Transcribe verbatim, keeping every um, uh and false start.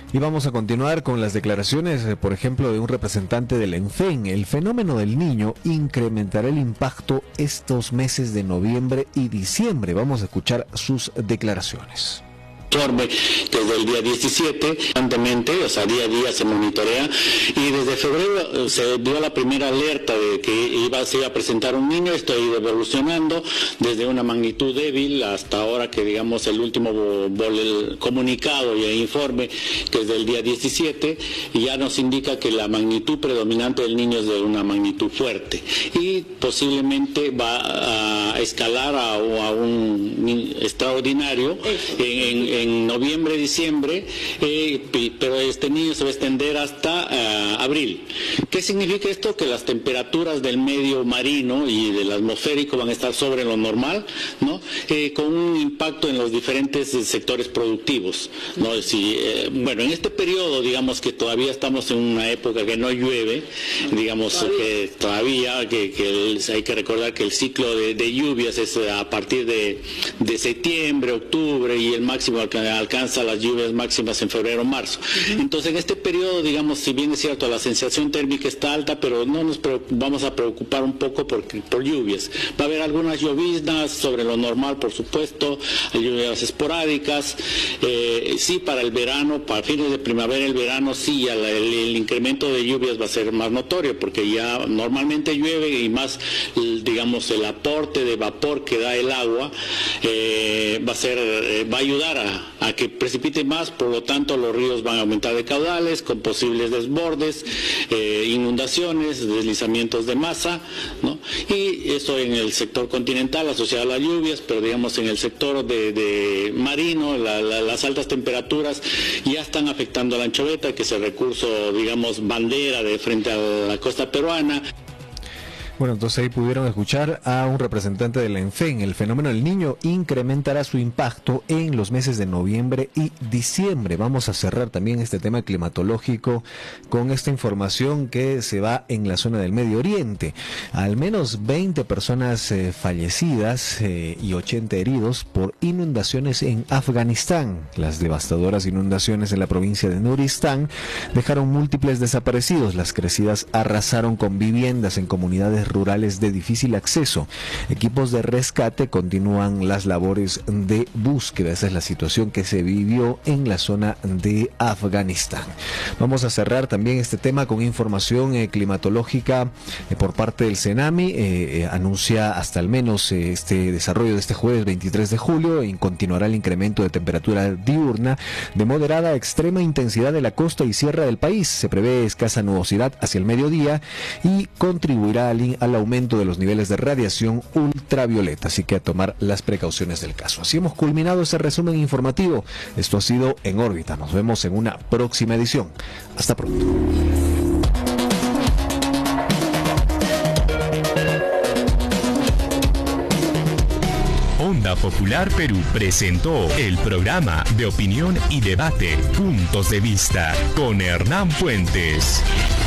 Y vamos a continuar con las declaraciones, por ejemplo, de un representante del ENFEN. El fenómeno del Niño incrementará el impacto estos meses de noviembre y diciembre. Vamos a escuchar sus declaraciones. Informe desde el día diecisiete, constantemente, o sea, día a día se monitorea, y desde febrero se dio la primera alerta de que iba, se iba a presentar un niño. Esto ha ido evolucionando desde una magnitud débil hasta ahora que, digamos, el último el comunicado y el informe, que es del día diecisiete, ya nos indica que la magnitud predominante del niño es de una magnitud fuerte y posiblemente va a escalar a, a un extraordinario en, en en noviembre, diciembre, eh, pero este niño se va a extender hasta uh, abril. ¿Qué significa esto? Que las temperaturas del medio marino y del atmosférico van a estar sobre lo normal, ¿no? Eh, con un impacto en los diferentes sectores productivos, ¿no? Si, eh, bueno, en este periodo, digamos que todavía estamos en una época que no llueve, digamos todavía. que todavía, que, que el, hay que recordar que el ciclo de, de lluvias es a partir de, de septiembre, octubre, y el máximo que alcanza las lluvias máximas en febrero, marzo. Uh-huh. Entonces, en este periodo, digamos, si bien es cierto, la sensación térmica está alta, pero no nos vamos a preocupar un poco por, por lluvias. Va a haber algunas lloviznas sobre lo normal, por supuesto, hay lluvias esporádicas. Eh, sí, para el verano, para fines de primavera, el verano, sí, el, el, el incremento de lluvias va a ser más notorio, porque ya normalmente llueve y más, digamos, el aporte de vapor que da el agua eh, va a ser, eh, va a ayudar a a que precipite más, por lo tanto los ríos van a aumentar de caudales con posibles desbordes, eh, inundaciones, deslizamientos de masa, ¿no? Y eso en el sector continental asociado a las lluvias, pero digamos en el sector de, de marino, la, la, las altas temperaturas ya están afectando a la anchoveta, que es el recurso, digamos, bandera de frente a la costa peruana. Bueno, entonces ahí pudieron escuchar a un representante del ENFEN. El fenómeno del Niño incrementará su impacto en los meses de noviembre y diciembre. Vamos a cerrar también este tema climatológico con esta información que se va en la zona del Medio Oriente. Al menos veinte personas eh, fallecidas eh, y ochenta heridos por inundaciones en Afganistán. Las devastadoras inundaciones en la provincia de Nuristán dejaron múltiples desaparecidos. Las crecidas arrasaron con viviendas en comunidades rurales de difícil acceso. Equipos de rescate continúan las labores de búsqueda. Esa es la situación que se vivió en la zona de Afganistán. Vamos a cerrar también este tema con información eh, climatológica eh, por parte del CENAMI. Eh, eh, anuncia hasta al menos eh, este desarrollo de este jueves veintitrés de julio y continuará el incremento de temperatura diurna de moderada a extrema intensidad de la costa y sierra del país. Se prevé escasa nubosidad hacia el mediodía y contribuirá al al aumento de los niveles de radiación ultravioleta, así que a tomar las precauciones del caso. Así hemos culminado ese resumen informativo. Esto ha sido En órbita. Nos vemos en una próxima edición. Hasta pronto. Onda Popular Perú presentó el programa de opinión y debate Puntos de Vista con Hernán Puentes.